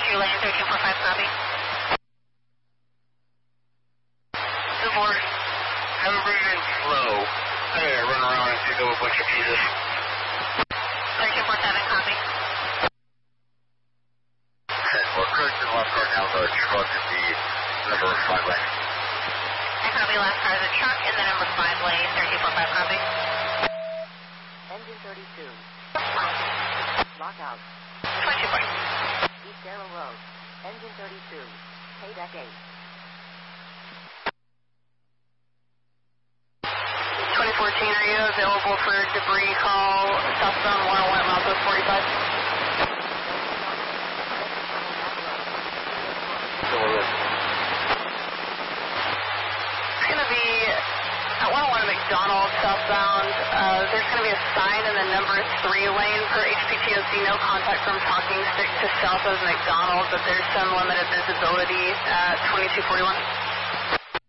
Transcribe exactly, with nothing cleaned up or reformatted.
two lane, thirteen four five, copy. Good morning. Have a breathing slow. I gotta run around and pick up a bunch of pieces. thirteen four seven, copy. ten four, correct in left car now, the truck in the number five lane. I copy, last car is a truck in the number five lane, thirteen four five, copy. Engine thirty-two. Lockout. twenty four. East Arrow Road. Engine thirty-two. Payback eight. twenty fourteen, are you available for debris call southbound one oh one at milepost forty-five? It's going to be at one oh one McDonald southbound. Uh, there's going to be a sign in the number three lane for H P T O C, no contact from talking stick to south of McDonald, but there's some limited visibility at twenty-two forty-one.